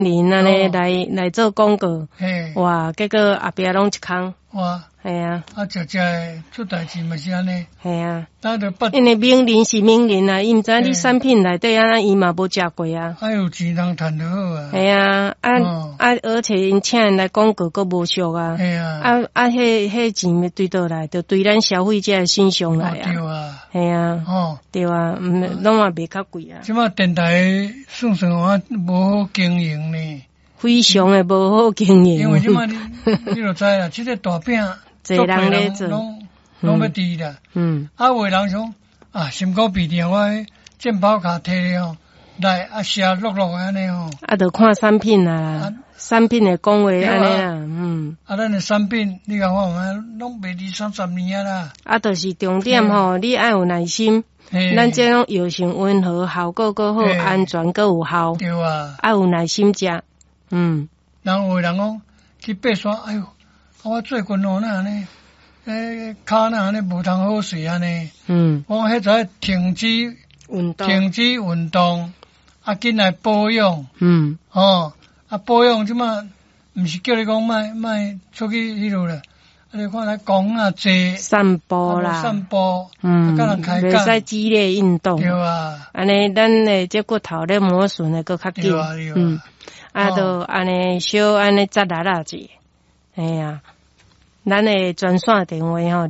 人安尼来做广告，哇，结果后壁拢一空， 哇， 系啊， 食的出代志嘛是安尼， 系啊， 因因为名人是名人啊，伊毋知你产品内底安伊嘛无食过啊， 有钱人赚就好啊， 系啊，而且因请人来广告佫无俗啊， 系啊， 迄钱要对倒来，就对咱消费者身上来啊， 对啊， 系啊，对啊，拢也袂较贵啊。 即马电台算我无好经营呢。 非常诶无好经营， 因为即马你就知啦，即个大饼， 侪人咧做， 拢要低啦。有人想心肝鼻疼，我健保卡摕了来写录安尼吼。 就看产品啦，产品诶讲话安尼啦， 咱诶产品你甲看，拢卖20-30年啦。 就是重点吼，你爱有耐心，咱这种药性温和，效果佫好，安全佫有效， 对啊， 爱有耐心食。 人有人讲去爬山，哎哟，我最近那安尼，骹那安尼无通好势安尼。我迄在停止运动，紧来保养。保养即马毋是叫你讲莫出去迄落啦，你看来讲坐散步啦， 甲人开讲， 袂使激烈运动。 对啊， 安尼咱诶这骨头咧磨损诶佫较紧。就安尼小安尼扎力者，哎呀，咱诶专线电话吼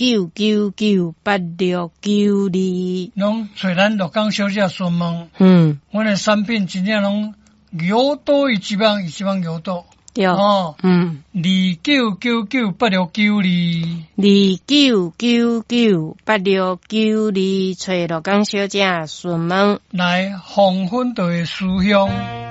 29998692， 拢找咱乐港小姐询问。阮诶产品真正拢油多伊基本油多。 对 ，29998692，29998692， 找乐港小姐询问， 来黄昏队思乡。